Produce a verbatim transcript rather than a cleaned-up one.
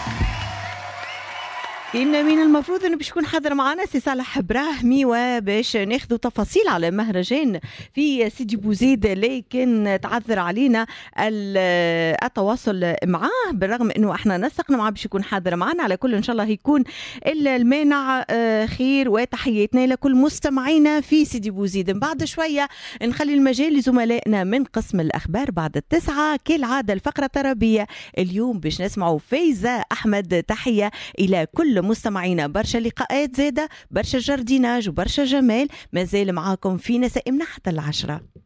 إن من المفروض انه باش يكون حاضر معنا سي صالح براهمي وباش ناخذوا تفاصيل على مهرجان في سيدي بوزيد، لكن تعذر علينا التواصل معاه بالرغم انه احنا نسقنا معاه باش يكون حاضر معنا. على كل ان شاء الله يكون المانع خير، وتحياتنا لكل مستمعينا في سيدي بوزيد. بعد شويه نخلي المجال لزملائنا من قسم الاخبار بعد التسعه كالعاده الفقره الطربيه. اليوم باش نسمعوا فايزه احمد. تحيه الى كل مستمعينا، برشا لقاءات زادة، برشا جرديناج وبرشا جمال مازال معاكم في نسائمنا حتى العشرة.